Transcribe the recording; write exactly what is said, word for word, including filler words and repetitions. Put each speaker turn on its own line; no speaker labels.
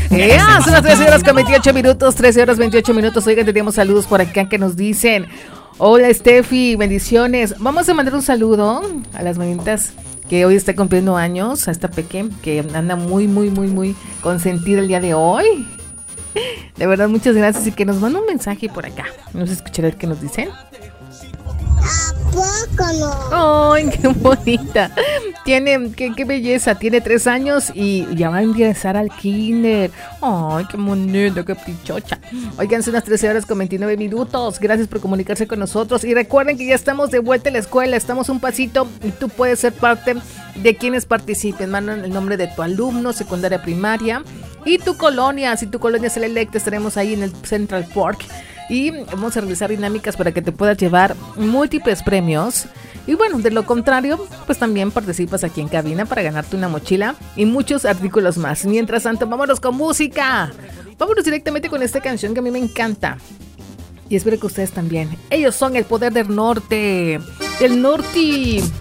Eh, son las trece horas con veintiocho minutos, trece horas veintiocho minutos. Oigan, teníamos saludos por acá que nos dicen: hola Steffi, bendiciones. Vamos a mandar un saludo a las manitas que hoy está cumpliendo años, a esta peque que anda muy, muy, muy, muy consentida el día de hoy. De verdad, muchas gracias y que nos manda un mensaje por acá. Vamos a escuchar a ver qué nos dicen.
¿A poco no?
¡Ay, qué bonita! Tiene, qué, qué belleza, tiene tres años y ya va a ingresar al kinder. ¡Ay, qué bonito, qué pichocha! Oigan, son las trece horas con veintinueve minutos. Gracias por comunicarse con nosotros. Y recuerden que ya estamos de vuelta a la escuela. Estamos un pasito y tú puedes ser parte de quienes participen. Mandan el nombre de tu alumno, secundaria, primaria y tu colonia. Si tu colonia es la electa, estaremos ahí en el Central Park. Y vamos a realizar dinámicas para que te puedas llevar múltiples premios. Y bueno, de lo contrario, pues también participas aquí en cabina para ganarte una mochila y muchos artículos más. Mientras tanto, vámonos con música. Vámonos directamente con esta canción que a mí me encanta. Y espero que ustedes también. Ellos son el poder del norte. Del norte.